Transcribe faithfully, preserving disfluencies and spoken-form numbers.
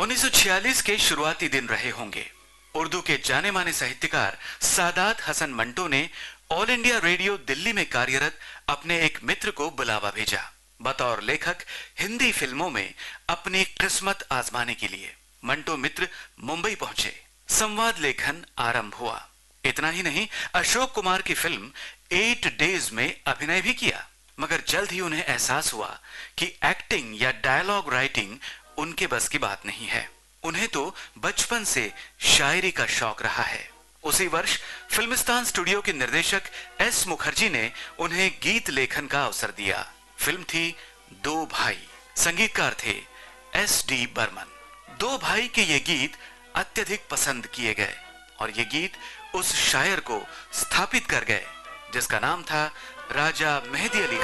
उन्नीस सौ छियालीस के शुरुआती दिन रहे होंगे। उर्दू के जाने माने साहित्यकार सादात हसन मंटो ने ऑल इंडिया रेडियो दिल्ली में कार्यरत अपने एक मित्र को बुलावा भेजा बतौर लेखक हिंदी फिल्मों में अपनी किस्मत आजमाने के लिए। मंटो मित्र मुंबई पहुंचे, संवाद लेखन आरंभ हुआ। इतना ही नहीं, अशोक कुमार की फिल्म एट डेज में अभिनय भी किया, मगर जल्द ही उन्हें एहसास हुआ कि एक्टिंग या डायलॉग राइटिंग उनके बस की बात नहीं है। उन्हें तो बचपन से शायरी का शौक रहा है। उसी वर्ष फिल्मिस्तान स्टूडियो के निर्देशक एस मुखर्जी ने उन्हें गीत लेखन का अवसर दिया। फिल्म थी दो भाई, संगीतकार थे एस डी बर्मन। दो भाई के ये गीत अत्यधिक पसंद किए गए और ये गीत उस शायर को स्थापित कर गए जिसका नाम था राजा मेहदी अली खान।